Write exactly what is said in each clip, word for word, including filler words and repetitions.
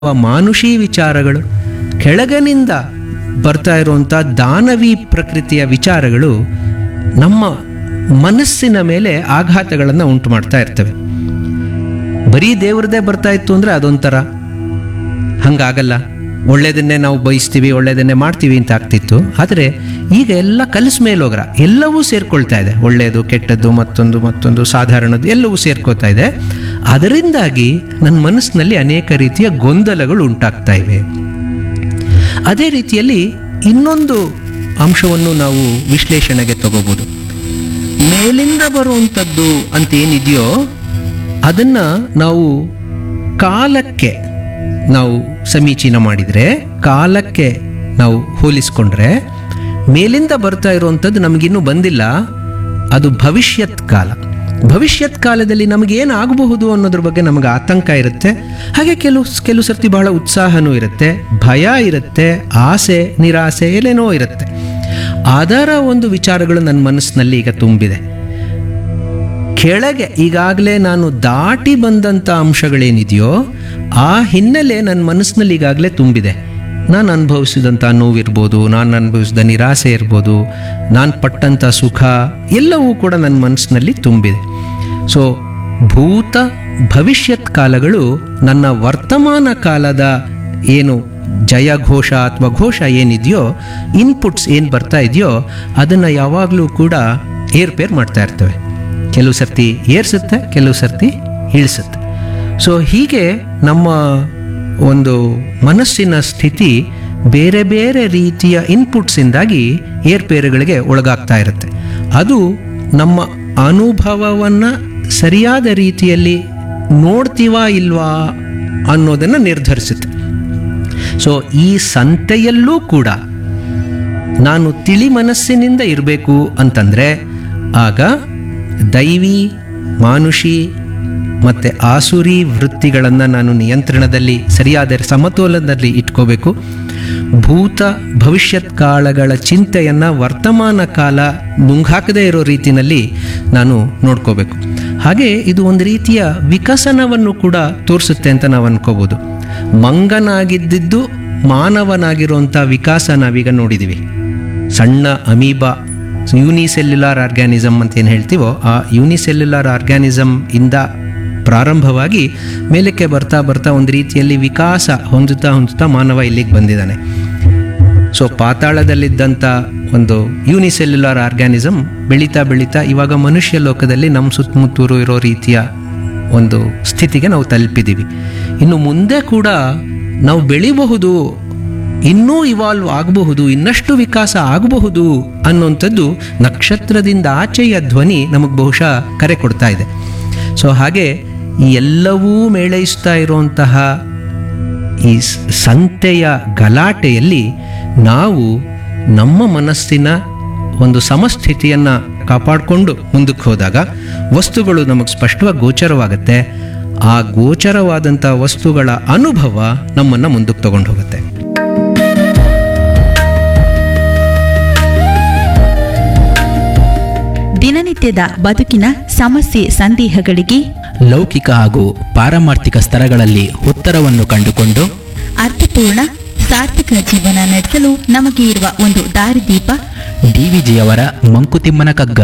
ಮಾನುಷಿ ವಿಚಾರಗಳು, ಕೆಳಗನಿಂದ ಬರ್ತಾ ಇರುವಂಥ ದಾನವಿ ಪ್ರಕೃತಿಯ ವಿಚಾರಗಳು ನಮ್ಮ ಮನಸ್ಸಿನ ಮೇಲೆ ಆಘಾತಗಳನ್ನು ಉಂಟು ಮಾಡ್ತಾ ಇರ್ತವೆ. ಬರೀ ದೇವ್ರದ್ದೇ ಬರ್ತಾ ಇತ್ತು ಅಂದರೆ ಅದೊಂಥರ, ಹಂಗಾಗಲ್ಲ, ಒಳ್ಳೆಯದನ್ನೇ ನಾವು ಬಯಸ್ತೀವಿ, ಒಳ್ಳೆಯದನ್ನೇ ಮಾಡ್ತೀವಿ ಅಂತ ಆಗ್ತಿತ್ತು. ಆದರೆ ಈಗ ಎಲ್ಲ ಕಲಸ ಮೇಲೋಗ್ರ ಎಲ್ಲವೂ ಸೇರ್ಕೊಳ್ತಾ ಇದೆ, ಒಳ್ಳೆಯದು ಕೆಟ್ಟದ್ದು ಮತ್ತೊಂದು ಮತ್ತೊಂದು ಸಾಧಾರಣದ್ದು ಎಲ್ಲವೂ ಸೇರ್ಕೋತಾ ಇದೆ. ಅದರಿಂದಾಗಿ ನನ್ನ ಮನಸ್ಸಿನಲ್ಲಿ ಅನೇಕ ರೀತಿಯ ಗೊಂದಲಗಳು ಉಂಟಾಗ್ತಾ ಇವೆ. ಅದೇ ರೀತಿಯಲ್ಲಿ ಇನ್ನೊಂದು ಅಂಶವನ್ನು ನಾವು ವಿಶ್ಲೇಷಣೆಗೆ ತಗೋಬೋದು. ಮೇಲಿಂದ ಬರುವಂಥದ್ದು ಅಂತ ಏನಿದೆಯೋ ಅದನ್ನು ನಾವು ಕಾಲಕ್ಕೆ ನಾವು ಸಮೀಚೀನ ಮಾಡಿದರೆ, ಕಾಲಕ್ಕೆ ನಾವು ಹೋಲಿಸ್ಕೊಂಡ್ರೆ ಮೇಲಿಂದ ಬರ್ತಾ ಇರುವಂಥದ್ದು ನಮಗಿನ್ನೂ ಬಂದಿಲ್ಲ, ಅದು ಭವಿಷ್ಯತ್ ಕಾಲ. ಭವಿಷ್ಯತ್ ಕಾಲದಲ್ಲಿ ನಮಗೇನು ಆಗಬಹುದು ಅನ್ನೋದ್ರ ಬಗ್ಗೆ ನಮಗೆ ಆತಂಕ ಇರುತ್ತೆ. ಹಾಗೆ ಕೆಲವು ಕೆಲವು ಸರ್ತಿ ಬಹಳ ಉತ್ಸಾಹನೂ ಇರುತ್ತೆ, ಭಯ ಇರುತ್ತೆ, ಆಸೆ ನಿರಾಸೆ ಏನೇನೋ ಇರುತ್ತೆ. ಅದರ ಒಂದು ವಿಚಾರಗಳು ನನ್ನ ಮನಸ್ಸಿನಲ್ಲಿ ಈಗ ತುಂಬಿದೆ. ಕೆಳಗೆ ಈಗಾಗಲೇ ನಾನು ದಾಟಿ ಬಂದಂಥ ಅಂಶಗಳೇನಿದೆಯೋ ಆ ಹಿನ್ನೆಲೆ ನನ್ನ ಮನಸ್ಸಿನಲ್ಲಿ ಈಗಾಗಲೇ ತುಂಬಿದೆ. ನಾನು ಅನುಭವಿಸಿದಂಥ ನೋವಿರ್ಬೋದು, ನಾನು ಅನುಭವಿಸಿದ ನಿರಾಸೆ ಇರ್ಬೋದು, ನಾನು ಪಟ್ಟಂಥ ಸುಖ ಎಲ್ಲವೂ ಕೂಡ ನನ್ನ ಮನಸ್ಸಿನಲ್ಲಿ ತುಂಬಿದೆ. ಸೊ ಭೂತ ಭವಿಷ್ಯತ್ ಕಾಲಗಳು ನನ್ನ ವರ್ತಮಾನ ಕಾಲದ ಏನು ಜಯಘೋಷ ಅಥವಾ ಘೋಷ ಏನಿದೆಯೋ, ಇನ್ಪುಟ್ಸ್ ಏನು ಬರ್ತಾ ಇದೆಯೋ ಅದನ್ನು ಯಾವಾಗಲೂ ಕೂಡ ಏರ್ಪೇರ್ ಮಾಡ್ತಾ ಇರ್ತವೆ. ಕೆಲವು ಸರ್ತಿ ಏರ್ಸುತ್ತೆ, ಕೆಲವು ಸರ್ತಿ ಇಳಿಸುತ್ತೆ. ಸೊ ಹೀಗೆ ನಮ್ಮ ಒಂದು ಮನಸ್ಸಿನ ಸ್ಥಿತಿ ಬೇರೆ ಬೇರೆ ರೀತಿಯ ಇನ್ಪುಟ್ಸಿಂದಾಗಿ ಏರ್ಪೇರುಗಳಿಗೆ ಒಳಗಾಗ್ತಾ ಇರುತ್ತೆ. ಅದು ನಮ್ಮ ಅನುಭವವನ್ನು ಸರಿಯಾದ ರೀತಿಯಲ್ಲಿ ನೋಡ್ತೀವಾ ಇಲ್ವಾ ಅನ್ನೋದನ್ನು ನಿರ್ಧರಿಸುತ್ತೆ. ಸೊ ಈ ಸಂತೆಯಲ್ಲೂ ಕೂಡ ನಾನು ತಿಳಿ ಮನಸ್ಸಿನಿಂದ ಇರಬೇಕು ಅಂತಂದರೆ ಆಗ ದೈವಿ, ಮಾನುಷಿ ಮತ್ತು ಆಸುರಿ ವೃತ್ತಿಗಳನ್ನು ನಾನು ನಿಯಂತ್ರಣದಲ್ಲಿ ಸರಿಯಾದ ಸಮತೋಲನದಲ್ಲಿ ಇಟ್ಕೋಬೇಕು. ಭೂತ ಭವಿಷ್ಯತ್ ಕಾಲಗಳ ಚಿಂತೆಯನ್ನು ವರ್ತಮಾನ ಕಾಲ ನುಂಗಾಕದೇ ಇರೋ ರೀತಿಯಲ್ಲಿ ನಾನು ನೋಡ್ಕೋಬೇಕು. ಹಾಗೆ ಇದು ಒಂದು ರೀತಿಯ ವಿಕಸನವನ್ನು ಕೂಡ ತೋರಿಸುತ್ತೆ ಅಂತ ನಾವು ಅನ್ಕೋಬೋದು. ಮಂಗನಾಗಿದ್ದಿದ್ದು ಮಾನವನಾಗಿರುವಂಥ ವಿಕಾಸ ನಾವೀಗ ನೋಡಿದ್ದೀವಿ. ಸಣ್ಣ ಅಮೀಬಾ, ಯೂನಿಸೆಲ್ಯುಲಾರ್ ಆರ್ಗ್ಯಾನಿಸಮ್ ಅಂತ ಏನು ಹೇಳ್ತೀವೋ ಆ ಯೂನಿಸೆಲ್ಯುಲಾರ್ ಆರ್ಗ್ಯಾನಿಸಮ್ ಇಂದ ಪ್ರಾರಂಭವಾಗಿ ಮೇಲಕ್ಕೆ ಬರ್ತಾ ಬರ್ತಾ ಒಂದು ರೀತಿಯಲ್ಲಿ ವಿಕಾಸ ಹೊಂದುತ್ತಾ ಹೊಂದುತ್ತಾ ಮಾನವ ಇಲ್ಲಿಗೆ ಬಂದಿದ್ದಾನೆ. ಸೊ ಪಾತಾಳದಲ್ಲಿದ್ದಂಥ ಒಂದು ಯೂನಿಸೆಲ್ಯುಲಾರ್ ಆರ್ಗ್ಯಾನಿಸಮ್ ಬೆಳೀತಾ ಬೆಳೀತಾ ಇವಾಗ ಮನುಷ್ಯ ಲೋಕದಲ್ಲಿ ನಮ್ಮ ಸುತ್ತಮುತ್ತೂರು ಇರೋ ರೀತಿಯ ಒಂದು ಸ್ಥಿತಿಗೆ ನಾವು ತಲುಪಿದ್ದೀವಿ. ಇನ್ನು ಮುಂದೆ ಕೂಡ ನಾವು ಬೆಳಿಬಹುದು, ಇನ್ನೂ ಇವಾಲ್ವ್ ಆಗಬಹುದು, ಇನ್ನಷ್ಟು ವಿಕಾಸ ಆಗಬಹುದು ಅನ್ನುವಂಥದ್ದು ನಕ್ಷತ್ರದಿಂದ ಆಚೆಯ ಧ್ವನಿ ನಮಗೆ ಬಹುಶಃ ಕರೆ ಕೊಡ್ತಾ ಇದೆ. ಸೊ ಹಾಗೆ ಈ ಎಲ್ಲವೂ ಮೇಳೈಸ್ತಾ ಇರುವಂತಹ ಈ ಸಂತೆಯ ಗಲಾಟೆಯಲ್ಲಿ ನಾವು ನಮ್ಮ ಮನಸ್ಸಿನ ಒಂದು ಸಮಸ್ಥಿತಿಯನ್ನು ಕಾಪಾಡಿಕೊಂಡು ಮುಂದಕ್ಕೆ ಹೋದಾಗ ವಸ್ತುಗಳು ನಮಗೆ ಸ್ಪಷ್ಟವಾಗಿ ಗೋಚರವಾಗುತ್ತೆ. ಆ ಗೋಚರವಾದಂಥ ವಸ್ತುಗಳ ಅನುಭವ ನಮ್ಮನ್ನು ಮುಂದಕ್ಕೆ ತಗೊಂಡು ಹೋಗುತ್ತೆ. ದಿನನಿತ್ಯದ ಬದುಕಿನ ಸಮಸ್ಯೆ ಸಂದೇಹಗಳಿಗೆ ಲೌಕಿಕ ಹಾಗೂ ಪಾರಮಾರ್ಥಿಕ ಸ್ತರಗಳಲ್ಲಿ ಉತ್ತರವನ್ನು ಕಂಡುಕೊಂಡು ಅರ್ಥಪೂರ್ಣ ಸಾರ್ಥಕ ಜೀವನ ನಡೆಸಲು ನಮಗೆ ಇರುವ ಒಂದು ದಾರಿದೀಪ ಡಿವಿಜಿಯವರ ಮಂಕುತಿಮ್ಮನ ಕಗ್ಗ.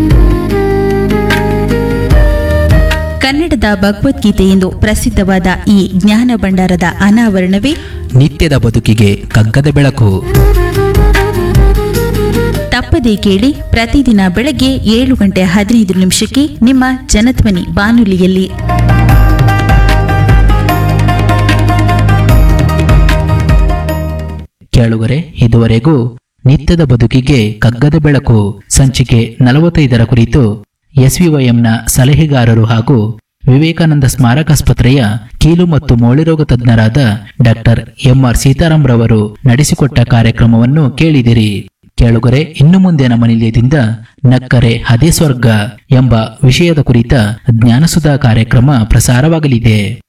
ಕನ್ನಡದ ಭಗವದ್ಗೀತೆ ಎಂದು ಪ್ರಸಿದ್ಧವಾದ ಈ ಜ್ಞಾನ ಭಂಡಾರದ ಅನಾವರಣವೇ ನಿತ್ಯದ ಬದುಕಿಗೆ ಕಗ್ಗದ ಬೆಳಕು. ತಪ್ಪದೇ ಕೇಳಿ, ಪ್ರತಿದಿನ ಬೆಳಗ್ಗೆ ಏಳು ಗಂಟೆ ಹದಿನೈದು ನಿಮಿಷಕ್ಕೆ ನಿಮ್ಮ ಜನಧ್ವನಿ ಬಾನುಲಿಯಲ್ಲಿ. ಕೇಳುಗರೆ, ಇದುವರೆಗೂ ನಿತ್ಯದ ಬದುಕಿಗೆ ಕಗ್ಗದ ಬೆಳಕು ಸಂಚಿಕೆ ನಲವತ್ತೈದರ ಕುರಿತು ಎಸ್ವಿವೈಎಂನ ಸಲಹೆಗಾರರು ಹಾಗೂ ವಿವೇಕಾನಂದ ಸ್ಮಾರಕಾಸ್ಪತ್ರೆಯ ಕೀಲು ಮತ್ತು ಮೂಳೆರೋಗ ತಜ್ಞರಾದ ಡಾಕ್ಟರ್ ಎಂಆರ್ ಸೀತಾರಾಮ್ ರವರು ನಡೆಸಿಕೊಟ್ಟ ಕಾರ್ಯಕ್ರಮವನ್ನು ಕೇಳಿದಿರಿ. ಕೇಳುಗರೆ, ಇನ್ನು ಮುಂದೆ ನಮ್ಮ ನಿಲಯದಿಂದ ನಕ್ಕರೆ ಅದೇ ಸ್ವರ್ಗ ಎಂಬ ವಿಷಯದ ಕುರಿತ ಜ್ಞಾನಸುಧಾ ಕಾರ್ಯಕ್ರಮ ಪ್ರಸಾರವಾಗಲಿದೆ.